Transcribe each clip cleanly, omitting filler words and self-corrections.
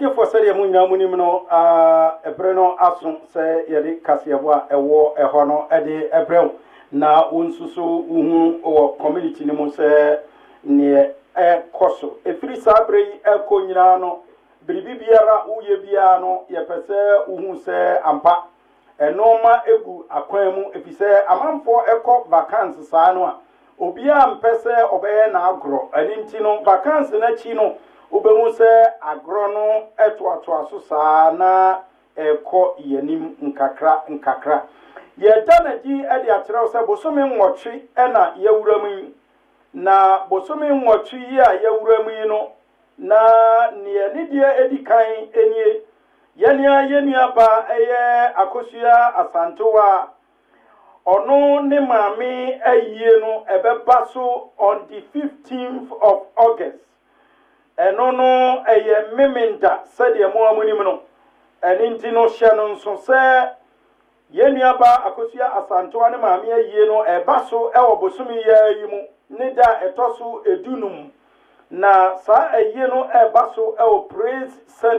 for said Yamunia Munimno, Ebreno Asun, say Yadi Casiawa, Ewo, Ehono, Ede, Ebrel, na Unsusu, or community Nemo say near a Coso. A free sabre, a Coniano, Bribibiara, Uyebiano, Yapese, say Ampa, and Noma Egu, Aquemu, if you say a man for echo vacance Sanoa, Obia Mpese, Obey Nagro, and Intino, vacance Nachino. Ubemu se agrono etwa so saa na eko yenim nkakra ye danadi e de akyerɛw sɛ bosome nwɔtwe ɛna yewuramu na bosome nwɔtwe yi a yewuramu yi no na ne nidie edikan enie yenua ba eye akosua asantowa ono ne maame ayie no ebeba so on the 15th of August. Eno no eye meminda sede mo amunim no eni no hye no nso se yenuaba akosua asantoa ne maame ayie no eba so ewo bosumi ya yi mu ne da etoso edunum na sa ayie no eba so ewo praise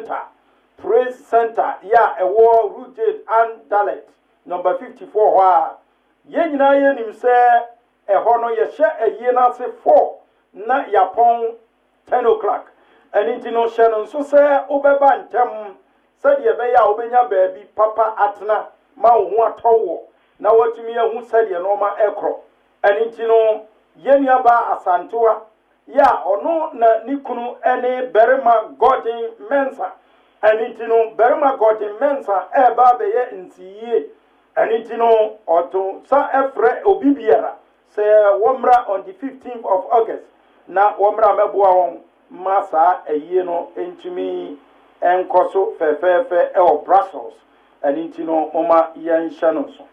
center ya ewo Rugate and Dalet number 54 ho a yenyina yenim se eho no ye hye ayie na se 4 na yapon 10 o'clock. And into no shannon so say, Obeban tem, said ye beya obenya baby, papa atna, ma one tower. Now what to me who said ye normal ekro. And into no yenyaba asantua, ya or no na nikunu any berema godin mensa. And into no berema godin mensa, eba beye in see. And into no or to sa efre obibiera, say womra on the 15th of August. Na womra mebuawon. Masa no entumi enkoso fefefe e Brussels aninti no moma yansha no so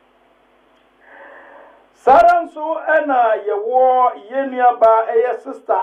saranso ena yewo yenuaba sister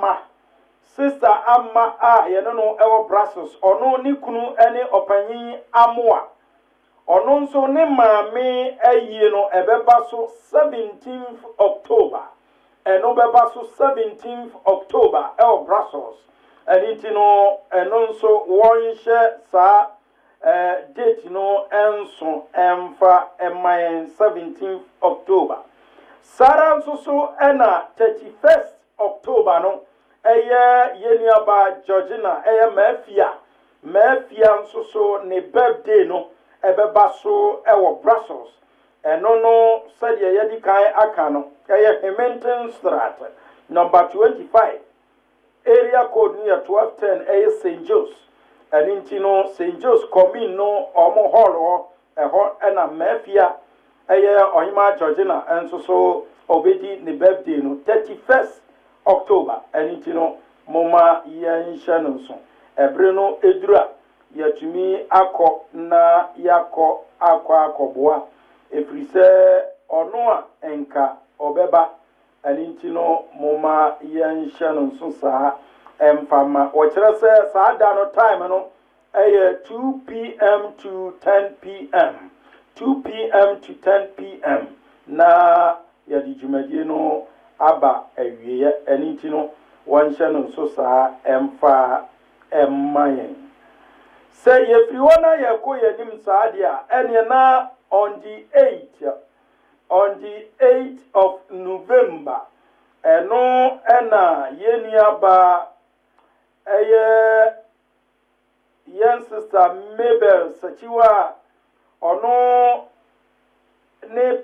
amma a ye no e Brussels ono ni kunu ene opanyin amoa ono nso ne maame ayie no ebeba so 17th October. And November 17th October, Brussels. And it no, and also one share sa date no, and so emfa and 17th October. Sarah so ena 31st October no, yeniaba Georgina, mafia so ne birthday no, ebebaso Brussels. And no, said ye yedi kai akano. Hemington Strat, number 25, area code near 1210 St. Joe's, and Intino St. Joe's Comino Omo Hall and a Mafia, Ohima Georgina, and so Obedi ni birthday no 31st October, and Intino Moma Yan Shanonson, Ebreno Edra, Yatumi Ako na Yako Aqua Boa, if we say Onoa Enka. Obeba anintino moma yansha no so saa emfama o kire se saa da no time no 2 p.m. to 10 p.m. 2 p.m. to 10 p.m. na ya di jumadie no aba awie anintino wansha no so saa emfa emmayen se ye firi wona ye ko yanim saa dia ene na on the 8th. On the 8th of November, eno ena yeniaba yen sister Mabel Sachiwa ono